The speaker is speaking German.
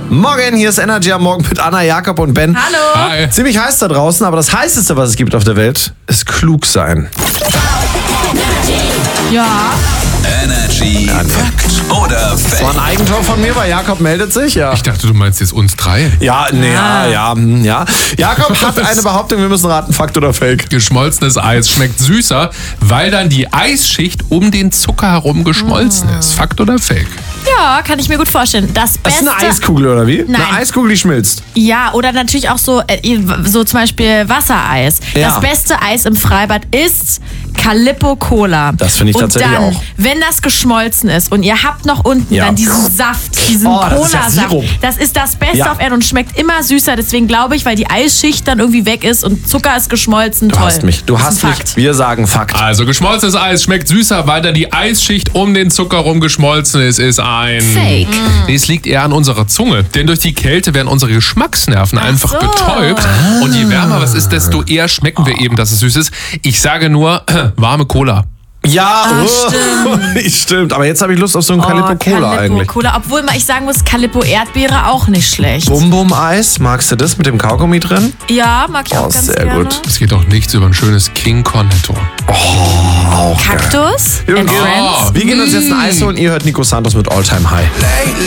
Morgen, hier ist Energy am Morgen mit Anna, Jakob und Ben. Hallo. Hi. Ziemlich heiß da draußen, aber das Heißeste, was es gibt auf der Welt, ist klug sein. Ja. Energy Fakt oder Das war ein Fake? Eigentor von mir, weil Jakob meldet sich, ja. Ich dachte, du meinst jetzt uns drei. Ja. Jakob hat eine Behauptung, wir müssen raten, Fakt oder Fake. Geschmolzenes Eis schmeckt süßer, weil dann die Eisschicht um den Zucker herum geschmolzen ist. Fakt oder Fake? Ja, kann ich mir gut vorstellen. Das Das Beste. ist eine Eiskugel, oder wie? Nein. Eine Eiskugel, die schmilzt. Ja, oder natürlich auch so zum Beispiel Wassereis. Ja. Das beste Eis im Freibad ist Calippo Cola. Das finde ich und tatsächlich dann, auch. wenn das geschmolzen ist und ihr habt noch unten Ja. dann diesen Saft, diesen Oh, das ist ja Cola-Saft, Sirup. das ist das Beste Ja. auf Erden und schmeckt immer süßer. Deswegen glaube ich, weil die Eisschicht dann irgendwie weg ist und Zucker ist geschmolzen, Du toll. hast mich. Du Das ist hast ein mich. Fakt. Wir sagen Fakt. Also geschmolzenes Eis schmeckt süßer, weil dann die Eisschicht um den Zucker rum geschmolzen ist ein... Fake. Nee, es liegt eher an unserer Zunge. Denn durch die Kälte werden unsere Geschmacksnerven einfach so. betäubt. Und je wärmer was ist, desto eher schmecken wir eben, dass es süß ist. Ich sage nur, warme Cola. Ja, stimmt. stimmt. Aber jetzt habe ich Lust auf so einen Calippo Cola eigentlich. Cola. Obwohl ich sagen muss, Calippo Erdbeere auch nicht schlecht. Bum-Bum-Eis, magst du das mit dem Kaugummi drin? Ja, mag ich auch ganz sehr gerne. gut. Es geht doch nichts über ein schönes King Cornetto. Kaktus and Wir Friends. gehen uns jetzt ein Eis holen. Ihr hört Nico Santos mit All Time High. Lately